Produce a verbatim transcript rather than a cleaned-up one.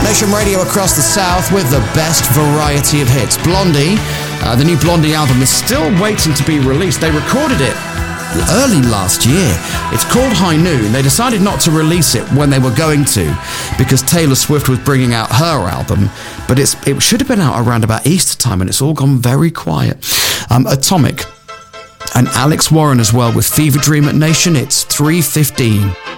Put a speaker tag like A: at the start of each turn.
A: Nation Radio across the South with the best variety of hits. Blondie, uh, the new Blondie album is still waiting to be released. They recorded it early last year. It's called High Noon. They decided not to release it when they were going to because Taylor Swift was bringing out her album, but it's it should have been out around about Easter time, and it's all gone very quiet. Um, Atomic and Alex Warren as well with Fever Dream at Nation. It's three fifteen.